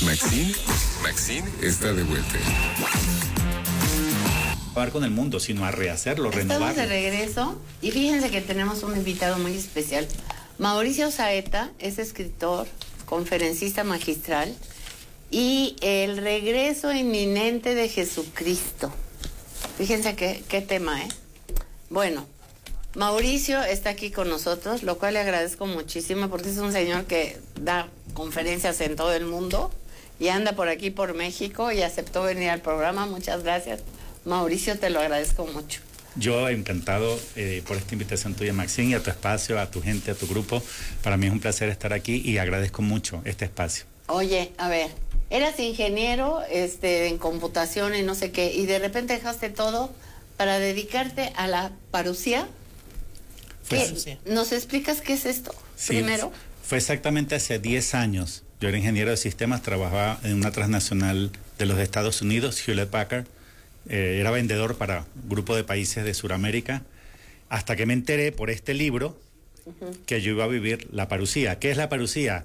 Maxine está de vuelta. Acabar con el mundo, sino a rehacerlo, renovarlo. Estamos de regreso y fíjense que tenemos un invitado muy especial. Mauricio Saeta es escritor, conferencista magistral y el regreso inminente de Jesucristo. Fíjense qué tema, ¿eh? Bueno, Mauricio está aquí con nosotros, lo cual le agradezco muchísimo porque es un señor que da conferencias en todo el mundo y anda por aquí, por México, y aceptó venir al programa. Muchas gracias, Mauricio, te lo agradezco mucho. Yo encantado por esta invitación tuya, Maxine, y a tu espacio, a tu gente, a tu grupo. Para mí es un placer estar aquí y agradezco mucho este espacio. Oye, a ver, eras ingeniero en computación y no sé qué, y de repente dejaste todo para dedicarte a la parucía. ¿Nos explicas qué es esto primero? Fue exactamente hace 10 años. Yo era ingeniero de sistemas, trabajaba en una transnacional de los Estados Unidos, Hewlett Packard. Era vendedor para un grupo de países de Sudamérica, hasta que me enteré por este libro que yo iba a vivir la parucía. ¿Qué es la parucía?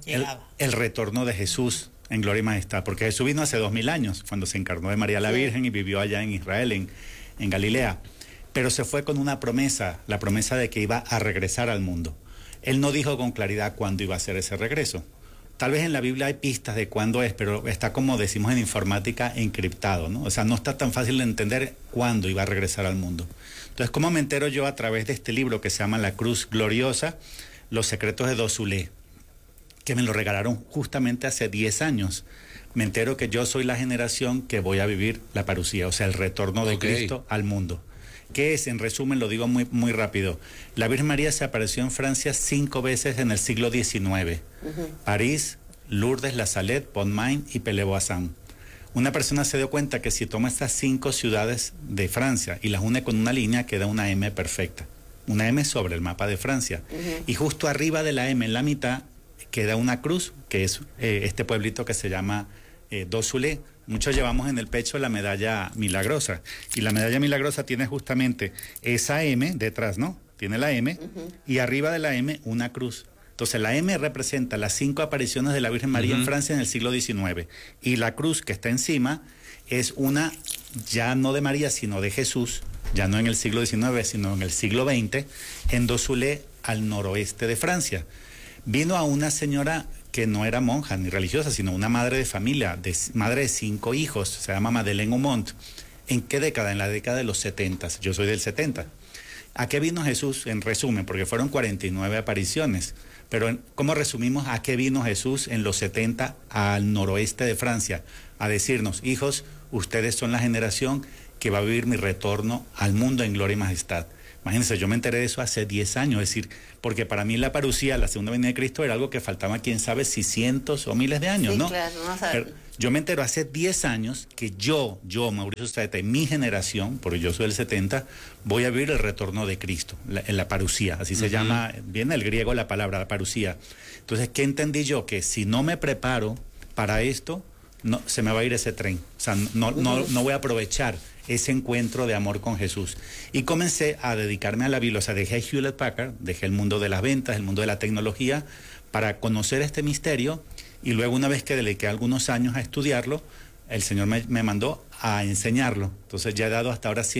El retorno de Jesús en gloria y majestad, porque Jesús vino hace 2000 años, cuando se encarnó de María la Virgen y vivió allá en Israel, en Galilea. Pero se fue con una promesa, la promesa de que iba a regresar al mundo. Él no dijo con claridad cuándo iba a ser ese regreso. Tal vez en la Biblia hay pistas de cuándo es, pero está, como decimos en informática, encriptado, ¿no? O sea, no está tan fácil de entender cuándo iba a regresar al mundo. Entonces, ¿cómo me entero yo? A través de este libro que se llama La Cruz Gloriosa, Los Secretos de Dossulé, que me lo regalaron justamente hace 10 años. Me entero que yo soy la generación que voy a vivir la parucía, o sea, el retorno de Cristo al mundo. ¿Qué es? En resumen, lo digo muy rápido. La Virgen María se apareció en Francia 5 veces en el siglo XIX. París, Lourdes, La Salette, Pontmain y Pellevoisin. Una persona se dio cuenta que si toma estas 5 ciudades de Francia y las une con una línea, queda una M perfecta. Una M sobre el mapa de Francia. Y justo arriba de la M, en la mitad, queda una cruz, que es este pueblito que se llama Dossulé. Muchos llevamos en el pecho la medalla milagrosa, y la medalla milagrosa tiene justamente esa M detrás, ¿no? Tiene la M, y arriba de la M una cruz. Entonces la M representa las 5 apariciones de la Virgen María en Francia en el siglo XIX, y la cruz que está encima es una, ya no de María, sino de Jesús, ya no en el siglo XIX, sino en el siglo XX, en Dossulé, al noroeste de Francia. Vino a una señora que no era monja ni religiosa, sino una madre de familia, madre de 5 hijos, se llama Madeleine Aumont. ¿En qué década? En la década de los 70. Yo soy del 70. ¿A qué vino Jesús? En resumen, porque fueron 49 apariciones. Pero ¿cómo resumimos a qué vino Jesús en los 70 al noroeste de Francia? A decirnos, hijos, ustedes son la generación que va a vivir mi retorno al mundo en gloria y majestad. Imagínense, yo me enteré de eso hace 10 años, es decir, porque para mí la parucía, la segunda venida de Cristo, era algo que faltaba, quién sabe, si cientos o miles de años, sí, ¿no? Claro, no sabes. Yo me entero hace 10 años que yo, Mauricio Saeta, y mi generación, porque yo soy del 70, voy a vivir el retorno de Cristo, en la parucía, así se llama, viene del griego la palabra, la parucía. Entonces, ¿qué entendí yo? Que si no me preparo para esto, no, se me va a ir ese tren, o sea, no voy a aprovechar ese encuentro de amor con Jesús. Y comencé a dedicarme a la Biblia, o sea, dejé Hewlett Packard, dejé el mundo de las ventas, el mundo de la tecnología, para conocer este misterio, y luego, una vez que dediqué algunos años a estudiarlo, el Señor me mandó a enseñarlo. Entonces ya he dado hasta ahora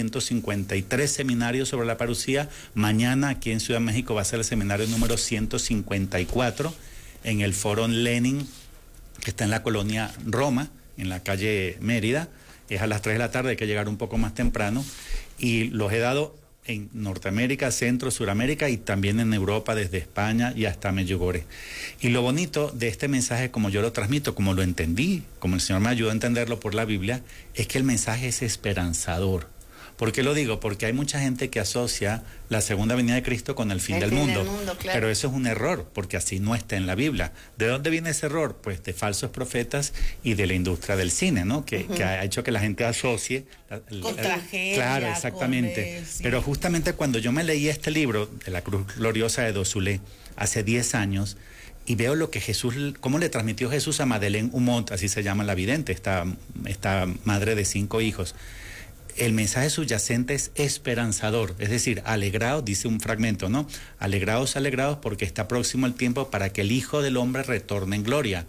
153 seminarios sobre la parucía. Mañana aquí en Ciudad de México va a ser el seminario número 154 en el Foro Lenin, que está en la colonia Roma, en la calle Mérida. Es a las 3 de la tarde, hay que llegar un poco más temprano, y los he dado en Norteamérica, Centro, Suramérica, y también en Europa, desde España y hasta Medjugorje. Y lo bonito de este mensaje, como yo lo transmito, como lo entendí, como el Señor me ayudó a entenderlo por la Biblia, es que el mensaje es esperanzador. ¿Por qué lo digo? Porque hay mucha gente que asocia la segunda venida de Cristo con el fin del mundo. Claro. Pero eso es un error, porque así no está en la Biblia. ¿De dónde viene ese error? Pues de falsos profetas y de la industria del cine, ¿no? Que ha hecho que la gente asocie con tragedia. Claro, exactamente. Sí. Pero justamente cuando yo me leí este libro de La Cruz Gloriosa de Dossulé hace 10 años, y veo lo que Jesús, cómo le transmitió Jesús a Madeleine Aumont, así se llama la vidente, esta madre de 5 hijos. El mensaje subyacente es esperanzador, es decir, alegraos, dice un fragmento, ¿no? Alegraos, alegraos, porque está próximo el tiempo para que el Hijo del Hombre retorne en gloria.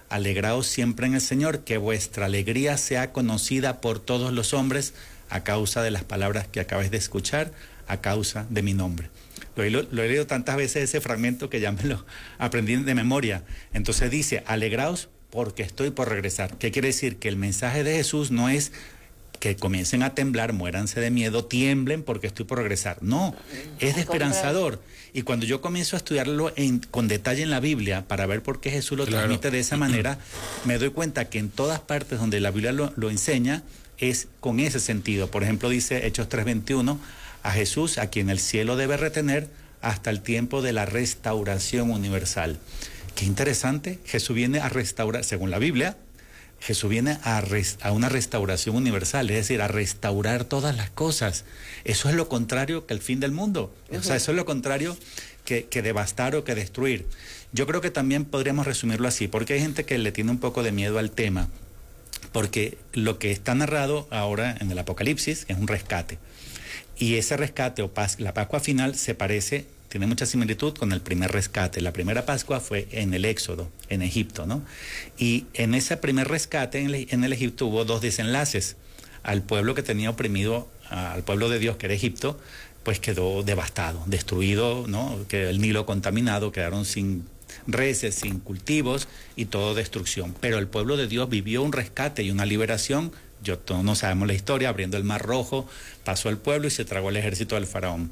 alegraos siempre en el Señor, que vuestra alegría sea conocida por todos los hombres a causa de las palabras que acabáis de escuchar, a causa de mi nombre. Lo he leído tantas veces ese fragmento que ya me lo aprendí de memoria. Entonces dice, alegraos porque estoy por regresar. ¿Qué quiere decir? Que el mensaje de Jesús no es que comiencen a temblar, muéranse de miedo, tiemblen porque estoy por regresar. No, es esperanzador. Y cuando yo comienzo a estudiarlo con detalle en la Biblia para ver por qué Jesús lo transmite de esa manera, me doy cuenta que en todas partes donde la Biblia lo enseña es con ese sentido. Por ejemplo, dice Hechos 3:21, a Jesús, a quien el cielo debe retener hasta el tiempo de la restauración universal. Qué interesante, Jesús viene a restaurar, según la Biblia, Jesús viene a una restauración universal, es decir, a restaurar todas las cosas. Eso es lo contrario que el fin del mundo. O sea, eso es lo contrario que devastar o que destruir. Yo creo que también podríamos resumirlo así, porque hay gente que le tiene un poco de miedo al tema, porque lo que está narrado ahora en el Apocalipsis es un rescate. Y ese rescate o la Pascua final se parece, tiene mucha similitud con el primer rescate. La primera Pascua fue en el Éxodo, en Egipto, ¿no? Y en ese primer rescate en el Egipto hubo dos desenlaces. Al pueblo que tenía oprimido, al pueblo de Dios que era Egipto, pues quedó devastado, destruido, ¿no? Que el Nilo contaminado, quedaron sin reses, sin cultivos y todo destrucción. Pero el pueblo de Dios vivió un rescate y una liberación. Todos no sabemos la historia, abriendo el Mar Rojo, pasó el pueblo y se tragó el ejército del faraón.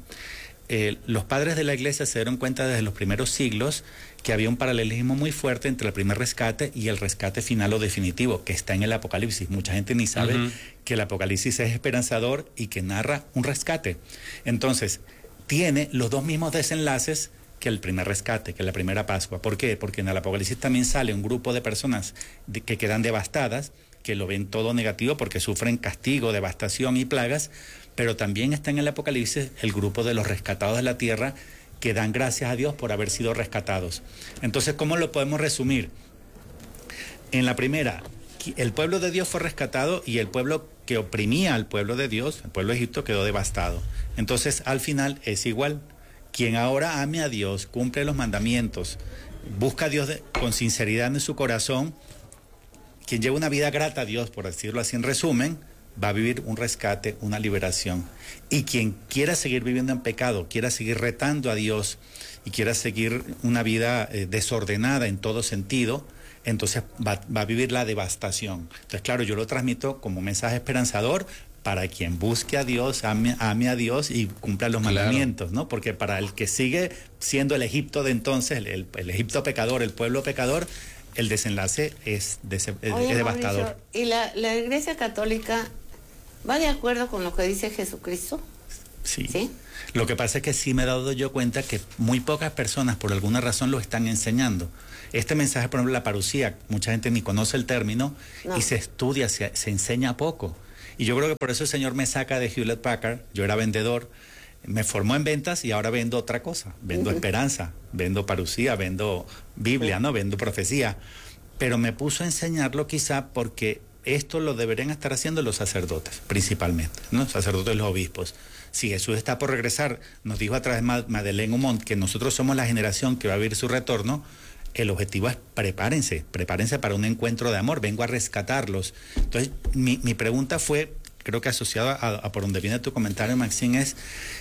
Los padres de la iglesia se dieron cuenta desde los primeros siglos que había un paralelismo muy fuerte entre el primer rescate y el rescate final o definitivo, que está en el Apocalipsis. Mucha gente ni sabe que el Apocalipsis es esperanzador y que narra un rescate. Entonces, tiene los dos mismos desenlaces que el primer rescate, que la primera Pascua. ¿Por qué? Porque en el Apocalipsis también sale un grupo de personas que quedan devastadas, que lo ven todo negativo porque sufren castigo, devastación y plagas, pero también está en el Apocalipsis el grupo de los rescatados de la tierra que dan gracias a Dios por haber sido rescatados. Entonces, ¿cómo lo podemos resumir? En la primera, el pueblo de Dios fue rescatado y el pueblo que oprimía al pueblo de Dios, el pueblo de Egipto, quedó devastado. Entonces, al final es igual. Quien ahora ame a Dios, cumple los mandamientos, busca a Dios con sinceridad en su corazón, quien lleva una vida grata a Dios, por decirlo así en resumen, va a vivir un rescate, una liberación. Y quien quiera seguir viviendo en pecado, quiera seguir retando a Dios y quiera seguir una vida desordenada en todo sentido, entonces va a vivir la devastación. Entonces, claro, yo lo transmito como un mensaje esperanzador para quien busque a Dios, ame a Dios y cumpla los mandamientos, ¿no? Porque para el que sigue siendo el Egipto de entonces, el Egipto pecador, el pueblo pecador, el desenlace es devastador. Mauricio, ¿y la Iglesia Católica va de acuerdo con lo que dice Jesucristo? Sí. Lo que pasa es que sí me he dado yo cuenta que muy pocas personas por alguna razón lo están enseñando. Este mensaje, por ejemplo, la parucía, mucha gente ni conoce el término y se estudia, se enseña poco. Y yo creo que por eso el Señor me saca de Hewlett Packard. Yo era vendedor, me formó en ventas y ahora vendo otra cosa. Vendo esperanza, vendo parucía, vendo Biblia, ¿no? Vendo profecía. Pero me puso a enseñarlo quizá porque esto lo deberían estar haciendo los sacerdotes, principalmente, ¿no? Sacerdotes y los obispos. Si Jesús está por regresar, nos dijo a través de Madeleine Humont que nosotros somos la generación que va a vivir su retorno. El objetivo es prepárense para un encuentro de amor, vengo a rescatarlos. Entonces, mi pregunta fue, creo que asociada a por donde viene tu comentario, Maxine, es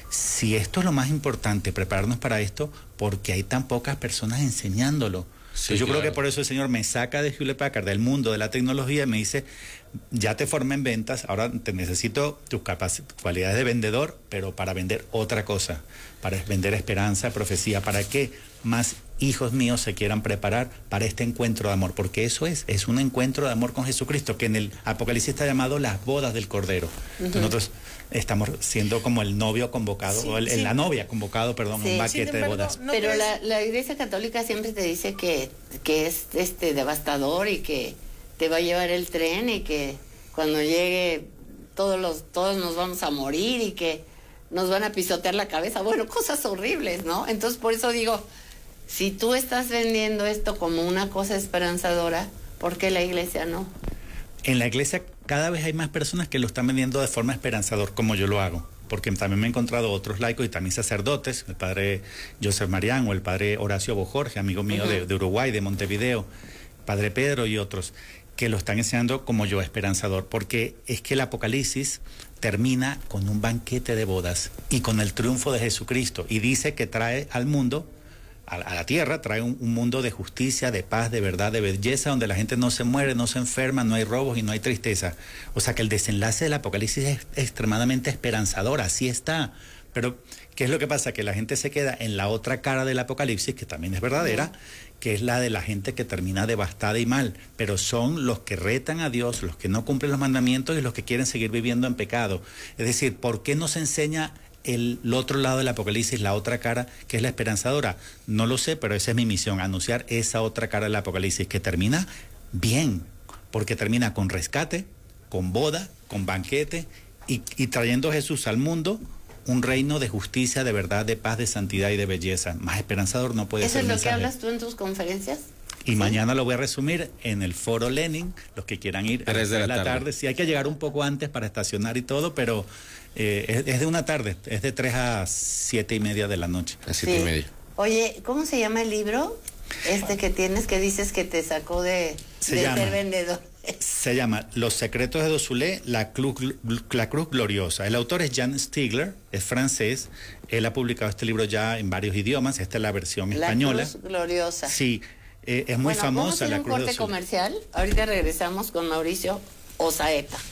si esto es lo más importante, prepararnos para esto, porque hay tan pocas personas enseñándolo. Sí, yo creo que por eso el Señor me saca de Hewlett Packard, del mundo de la tecnología, y me dice, ya te formé en ventas, ahora te necesito tus cualidades de vendedor, pero para vender otra cosa, para vender esperanza, profecía, para que más hijos míos se quieran preparar para este encuentro de amor, porque eso es un encuentro de amor con Jesucristo, que en el Apocalipsis está llamado las bodas del Cordero. Nosotros estamos siendo como el novio convocado, la novia convocado, perdón, un banquete de bodas. No, pero la Iglesia Católica siempre te dice que es devastador y que te va a llevar el tren y que cuando llegue todos nos vamos a morir y que nos van a pisotear la cabeza. Bueno, cosas horribles, ¿no? Entonces, por eso digo, si tú estás vendiendo esto como una cosa esperanzadora, ¿por qué la iglesia no? En la iglesia cada vez hay más personas que lo están vendiendo de forma esperanzadora, como yo lo hago. Porque también me he encontrado otros laicos y también sacerdotes, el padre Joseph Marián o el padre Horacio Bojorge, amigo mío de Uruguay, de Montevideo, Padre Pedro y otros, que lo están enseñando como yo, esperanzador, porque es que el Apocalipsis termina con un banquete de bodas y con el triunfo de Jesucristo, y dice que trae al mundo, a la tierra, trae un mundo de justicia, de paz, de verdad, de belleza, donde la gente no se muere, no se enferma, no hay robos y no hay tristeza. O sea que el desenlace del Apocalipsis es extremadamente esperanzador, así está. Pero, ¿qué es lo que pasa? Que la gente se queda en la otra cara del Apocalipsis, que también es verdadera, que es la de la gente que termina devastada y mal, pero son los que retan a Dios, los que no cumplen los mandamientos y los que quieren seguir viviendo en pecado. Es decir, ¿por qué no se enseña el otro lado del Apocalipsis, la otra cara, que es la esperanzadora? No lo sé, pero esa es mi misión, anunciar esa otra cara del Apocalipsis, que termina bien, porque termina con rescate, con boda, con banquete, y trayendo a Jesús al mundo un reino de justicia, de verdad, de paz, de santidad y de belleza. Más esperanzador no puede ser. ¿Eso es lo que hablas tú en tus conferencias? Y mañana lo voy a resumir en el Foro Lenin, los que quieran ir a 3 de la tarde. Sí, hay que llegar un poco antes para estacionar y todo, pero es de una tarde, es de 3 a 7 y media de la noche. A 7 y media. Oye, ¿cómo se llama el libro que tienes, que dices que te sacó de ser vendedor? Se llama Los secretos de Dossulé, la cruz gloriosa. El autor es Jan Stigler, es francés. Él ha publicado este libro ya en varios idiomas. Esta es la versión española. La cruz gloriosa. Sí, es muy famosa la cruz de Dossulé. Vamos a un corte comercial. Ahorita regresamos con Mauricio Osaeta.